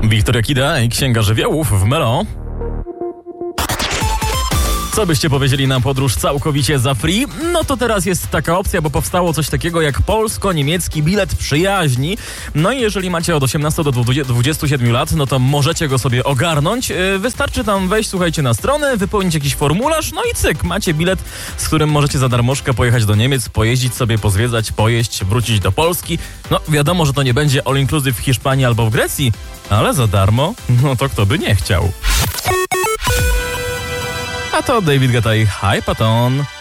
Wiktoria Kida i Księga Żywiołów w Melo. Co byście powiedzieli na podróż całkowicie za free? No to teraz jest taka opcja, bo powstało coś takiego jak polsko-niemiecki bilet przyjaźni. No i jeżeli macie od 18 do 27 lat, no to możecie go sobie ogarnąć. Wystarczy tam wejść, słuchajcie, na stronę, wypełnić jakiś formularz, no i cyk, macie bilet, z którym możecie za darmożkę pojechać do Niemiec, pojeździć sobie, pozwiedzać, pojeść, wrócić do Polski. No wiadomo, że to nie będzie all inclusive w Hiszpanii albo w Grecji, ale za darmo, no to kto by nie chciał. A to David Guetta i Hypaton.